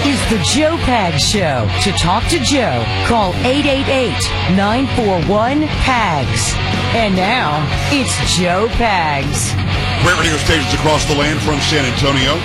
is the Joe Pags Show. To talk to Joe, call 888-941-PAGS. And now, it's Joe Pags. Great radio stations across the land from San Antonio.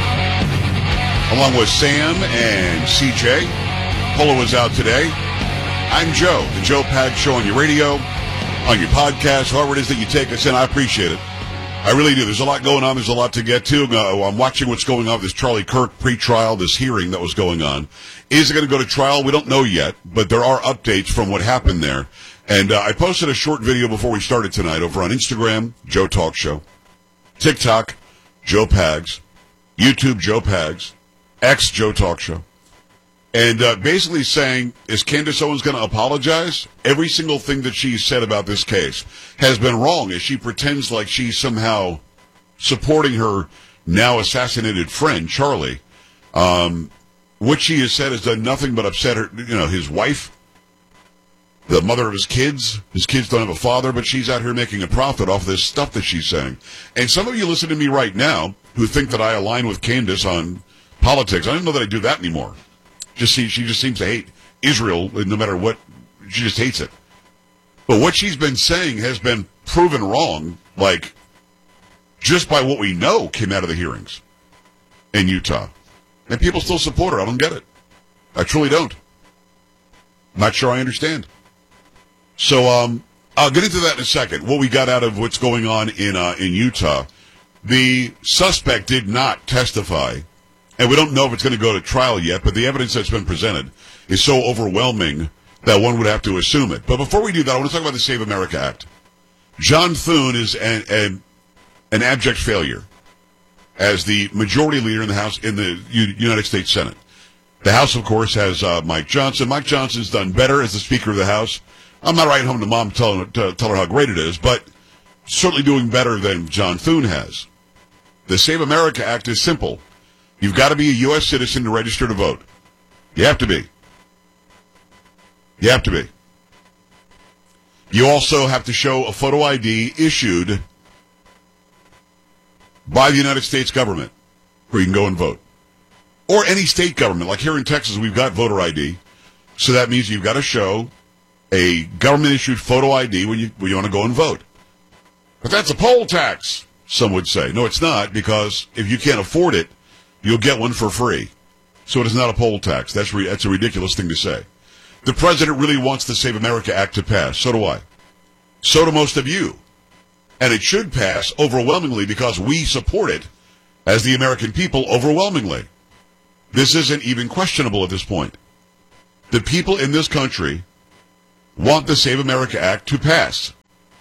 Along with Sam and CJ. Polo is out today. I'm Joe, the Joe Pags Show on your radio, on your podcast, however it is that you take us in. I appreciate it. I really do. There's a lot going on. There's a lot to get to. I'm watching what's going on with this Charlie Kirk pre-trial, this hearing that was going on. Is it going to go to trial? We don't know yet, but there are updates from what happened there. And I posted a short video before we started tonight over on Instagram, Joe Talk Show, TikTok, Joe Pags, YouTube, Joe Pags, X, Joe Talk Show. And basically saying, is Candace Owens going to apologize? Every single thing that she said about this case has been wrong, as she pretends like she's somehow supporting her now assassinated friend, Charlie. What she has said has done nothing but upset her, his wife, the mother of his kids. His kids don't have a father, but she's out here making a profit off this stuff that she's saying. And some of you listen to me right now who think that I align with Candace on politics. I don't know that I do that anymore. She just seems to hate Israel no matter what. She just hates it. But what she's been saying has been proven wrong, like, just by what we know came out of the hearings in Utah. And people still support her. I don't get it. I truly don't. Not sure I understand. So I'll get into that in a second. What we got out of what's going on in Utah. The suspect did not testify. And we don't know if it's going to go to trial yet, but the evidence that's been presented is so overwhelming that one would have to assume it. But before we do that, I want to talk about the Save America Act. John Thune is an abject failure as the majority leader in the House, in the United States Senate. The House, of course, has Mike Johnson. Mike Johnson's done better as the Speaker of the House. I'm not writing home to Mom to tell her how great it is, but certainly doing better than John Thune has. The Save America Act is simple. You've got to be a U.S. citizen to register to vote. You have to be. You have to be. You also have to show a photo ID issued by the United States government where you can go and vote. Or any state government. Like here in Texas, we've got voter ID. So that means you've got to show a government-issued photo ID when you want to go and vote. But that's a poll tax, some would say. No, it's not, because if you can't afford it, you'll get one for free. So it is not a poll tax. That's a ridiculous thing to say. The president really wants the Save America Act to pass. So do I. So do most of you. And it should pass overwhelmingly because we support it as the American people overwhelmingly. This isn't even questionable at this point. The people in this country want the Save America Act to pass.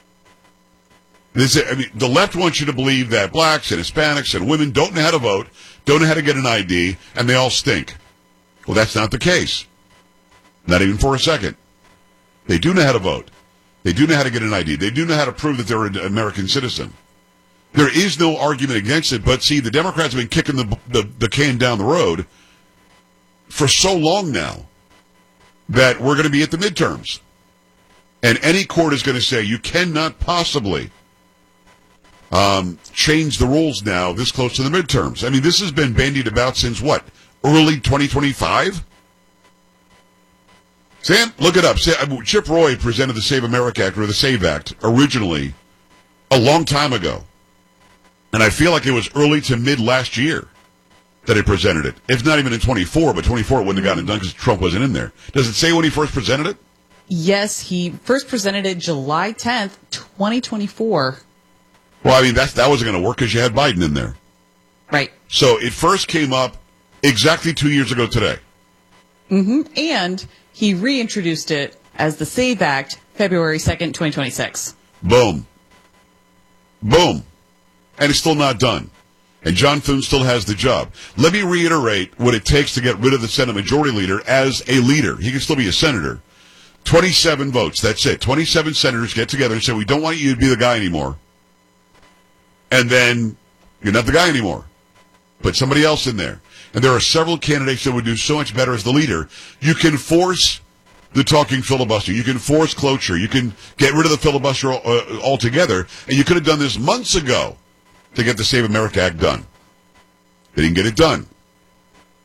The left wants you to believe that blacks and Hispanics and women don't know how to vote, don't know how to get an ID, and they all stink. Well, that's not the case. Not even for a second. They do know how to vote. They do know how to get an ID. They do know how to prove that they're an American citizen. There is no argument against it, but see, the Democrats have been kicking the can down the road for so long now that we're going to be at the midterms. And any court is going to say you cannot possibly change the rules now this close to the midterms. I mean, this has been bandied about since what? Early 2025? Sam, look it up. Chip Roy presented the Save America Act, or the SAVE Act, originally a long time ago. And I feel like it was early to mid last year that he presented it. If not even in 24, but 24 it wouldn't have gotten it done because Trump wasn't in there. Does it say when he first presented it? Yes, he first presented it July 10th, 2024. Well, I mean, that wasn't going to work because you had Biden in there. Right. So it first came up exactly 2 years ago today. Mm-hmm. And he reintroduced it as the SAVE Act February 2nd, 2026. Boom. Boom. And it's still not done. And John Thune still has the job. Let me reiterate what it takes to get rid of the Senate Majority Leader as a leader. He can still be a senator. 27 votes. That's it. 27 senators get together and say, we don't want you to be the guy anymore. And then you're not the guy anymore. Put somebody else in there. And there are several candidates that would do so much better as the leader. You can force the talking filibuster. You can force cloture. You can get rid of the filibuster altogether. And you could have done this months ago to get the Save America Act done. They didn't get it done.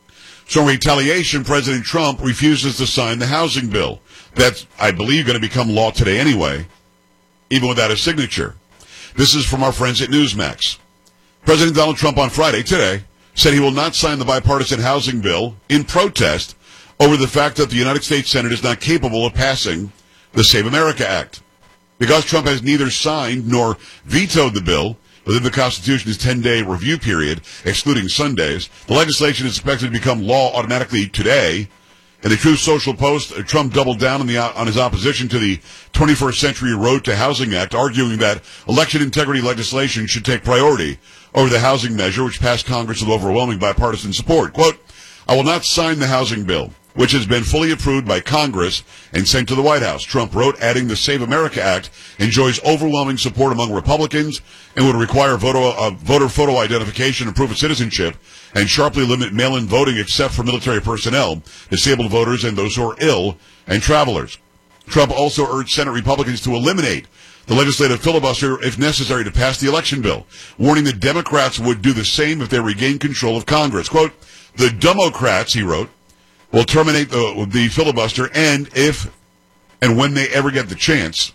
So in retaliation, President Trump refuses to sign the housing bill. That's, I believe, going to become law today anyway, even without a signature. This is from our friends at Newsmax. President Donald Trump on Friday, today, said he will not sign the bipartisan housing bill in protest over the fact that the United States Senate is not capable of passing the Save America Act. Because Trump has neither signed nor vetoed the bill within the Constitution's 10-day review period, excluding Sundays, the legislation is expected to become law automatically today. In the Truth Social post, Trump doubled down on his opposition to the 21st Century Road to Housing Act, arguing that election integrity legislation should take priority over the housing measure, which passed Congress with overwhelming bipartisan support. Quote, "I will not sign the housing bill, which has been fully approved by Congress and sent to the White House," Trump wrote, adding the Save America Act enjoys overwhelming support among Republicans and would require voter photo identification and proof of citizenship and sharply limit mail-in voting except for military personnel, disabled voters, and those who are ill, and travelers. Trump also urged Senate Republicans to eliminate the legislative filibuster if necessary to pass the election bill, warning that Democrats would do the same if they regained control of Congress. Quote, "The Democrats," he wrote, "will terminate the filibuster and if and when they ever get the chance,"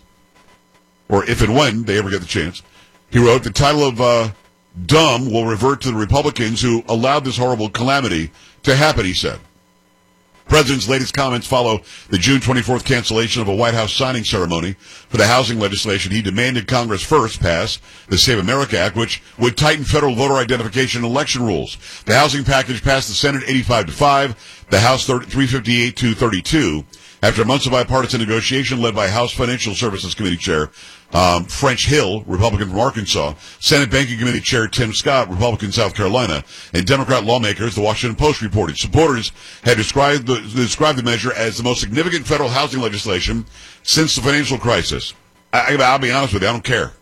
or if and when they ever get the chance, he wrote, "the title of dumb will revert to the Republicans who allowed this horrible calamity to happen," he said. President's latest comments follow the June 24th cancellation of a White House signing ceremony for the housing legislation he demanded Congress first pass, the Save America Act, which would tighten federal voter identification and election rules. The housing package passed the Senate 85-5, the House 358-32. After months of bipartisan negotiation led by House Financial Services Committee Chair French Hill, Republican from Arkansas, Senate Banking Committee Chair Tim Scott, Republican South Carolina, and Democrat lawmakers, the Washington Post reported. Supporters had described the measure as the most significant federal housing legislation since the financial crisis. I'll be honest with you, I don't care.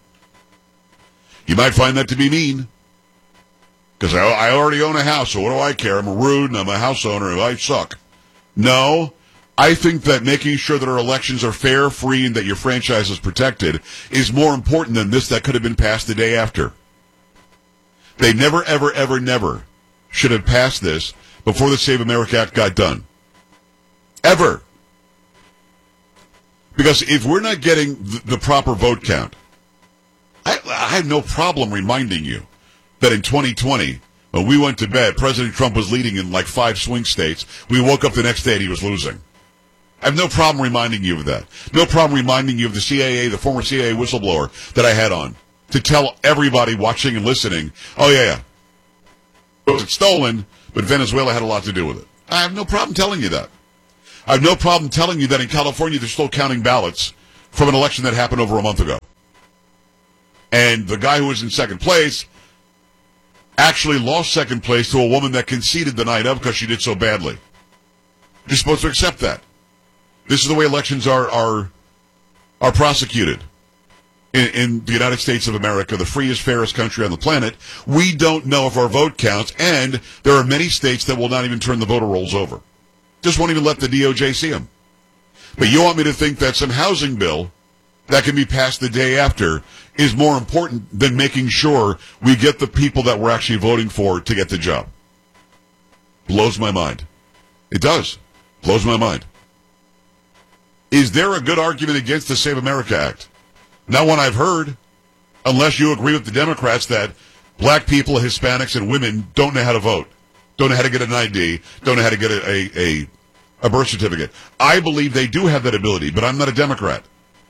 You might find that to be mean, because I already own a house, so what do I care? I'm rude, and I'm a house owner, and I suck. No. I think that making sure that our elections are fair, free, and that your franchise is protected is more important than this that could have been passed the day after. They never, ever, ever, never should have passed this before the Save America Act got done. Ever. Because if we're not getting the proper vote count, I have no problem reminding you that in 2020, when we went to bed, President Trump was leading in like 5 swing states. We woke up the next day and he was losing. I have no problem reminding you of that. No problem reminding you of the CIA, the former CIA whistleblower that I had on, to tell everybody watching and listening, oh yeah, it was stolen, but Venezuela had a lot to do with it. I have no problem telling you that. I have no problem telling you that in California they're still counting ballots from an election that happened over a month ago. And the guy who was in second place actually lost second place to a woman that conceded the night of because she did so badly. You're supposed to accept that. This is the way elections are prosecuted in the United States of America, the freest, fairest country on the planet. We don't know if our vote counts, and there are many states that will not even turn the voter rolls over. Just won't even let the DOJ see them. But you want me to think that some housing bill that can be passed the day after is more important than making sure we get the people that we're actually voting for to get the job? Blows my mind. It does. Blows my mind. Is there a good argument against the Save America Act? Not one I've heard, unless you agree with the Democrats that black people, Hispanics, and women don't know how to vote, don't know how to get an ID, don't know how to get a birth certificate. I believe they do have that ability, but I'm not a Democrat.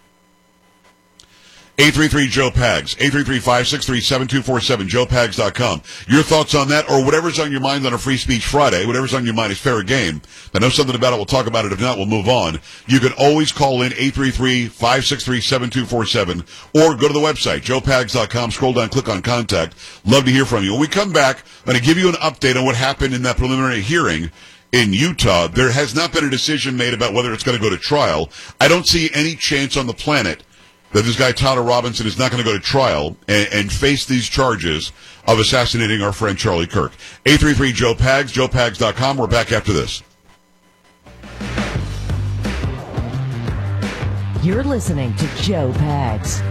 833-JOE-PAGS, 833-563-7247, joepags.com. Your thoughts on that, or whatever's on your mind on a Free Speech Friday, whatever's on your mind is fair game. If I know something about it, we'll talk about it. If not, we'll move on. You can always call in 833-563-7247, or go to the website, joepags.com, scroll down, click on contact. Love to hear from you. When we come back, I'm going to give you an update on what happened in that preliminary hearing in Utah. There has not been a decision made about whether it's going to go to trial. I don't see any chance on the planet that this guy Tyler Robinson is not going to go to trial and face these charges of assassinating our friend Charlie Kirk. 833-JOE-PAGS, joepags.com. We're back after this. You're listening to Joe Pags.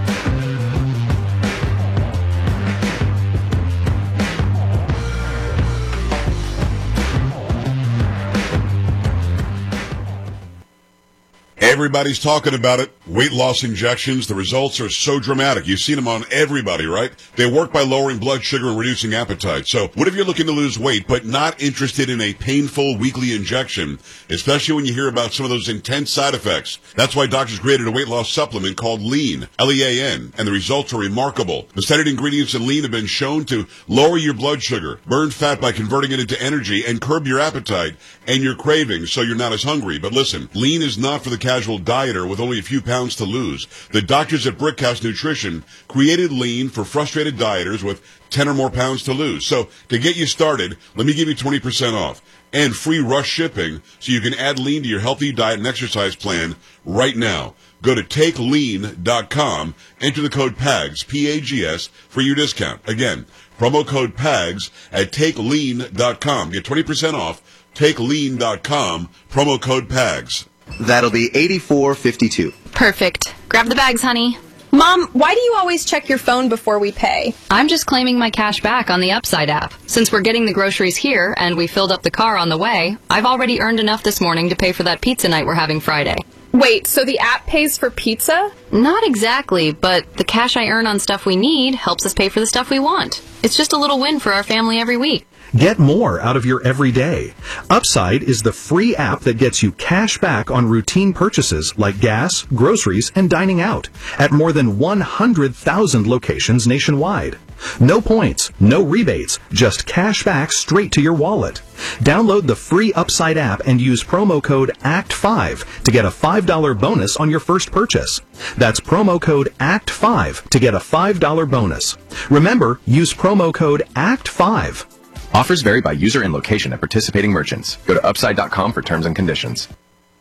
Everybody's talking about it. Weight loss injections. The results are so dramatic. You've seen them on everybody, right? They work by lowering blood sugar and reducing appetite. So what if you're looking to lose weight but not interested in a painful weekly injection, especially when you hear about some of those intense side effects? That's why doctors created a weight loss supplement called Lean, L-E-A-N, and the results are remarkable. The studied ingredients in Lean have been shown to lower your blood sugar, burn fat by converting it into energy, and curb your appetite and your cravings so you're not as hungry. But listen, Lean is not for the casual dieter with only a few pounds to lose. The doctors at Brickhouse Nutrition created Lean for frustrated dieters with 10 or more pounds to lose. So to get you started, let me give you 20% off and free rush shipping so you can add Lean to your healthy diet and exercise plan right now. Go to takelean.com, enter the code PAGS, P-A-G-S, for your discount. Again, promo code PAGS at takelean.com. Get 20% off, takelean.com, promo code PAGS. That'll be $84.52. Perfect. Grab the bags, honey. Mom, why do you always check your phone before we pay? I'm just claiming my cash back on the Upside app. Since we're getting the groceries here and we filled up the car on the way, I've already earned enough this morning to pay for that pizza night we're having Friday. Wait, so the app pays for pizza? Not exactly, but the cash I earn on stuff we need helps us pay for the stuff we want. It's just a little win for our family every week. Get more out of your everyday. Upside is the free app that gets you cash back on routine purchases like gas, groceries, and dining out at more than 100,000 locations nationwide. No points, no rebates, just cash back straight to your wallet. Download the free Upside app and use promo code ACT5 to get a $5 bonus on your first purchase. That's promo code ACT5 to get a $5 bonus. Remember, use promo code ACT5. Offers vary by user and location at participating merchants. Go to upside.com for terms and conditions.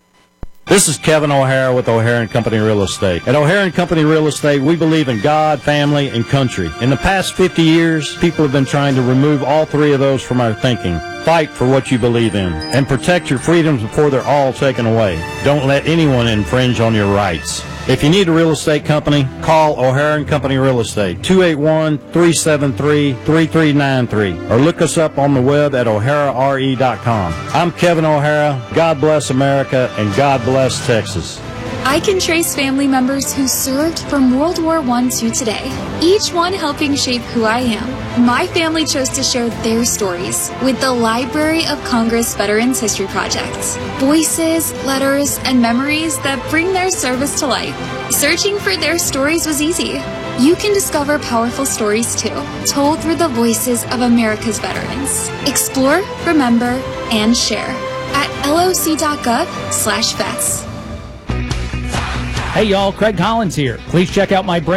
This is Kevin O'Hara with O'Hara & Company Real Estate. At O'Hara & Company Real Estate, we believe in God, family, and country. In the past 50 years, people have been trying to remove all three of those from our thinking. Fight for what you believe in and protect your freedoms before they're all taken away. Don't let anyone infringe on your rights. If you need a real estate company, call O'Hara & Company Real Estate, 281-373-3393, or look us up on the web at o'harare.com. I'm Kevin O'Hara. God bless America, and God bless Texas. I can trace family members who served from World War I to today, each one helping shape who I am. My family chose to share their stories with the Library of Congress Veterans History Project. Voices, letters, and memories that bring their service to life. Searching for their stories was easy. You can discover powerful stories too, told through the voices of America's veterans. Explore, remember, and share at loc.gov/vets. Hey y'all, Craig Collins here. Please check out my brand